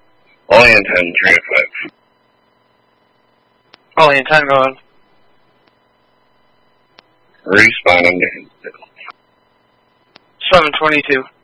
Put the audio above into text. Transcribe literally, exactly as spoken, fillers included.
Alien ten, three oh five. Alien ten, go on. Respawn under. seven twenty-two.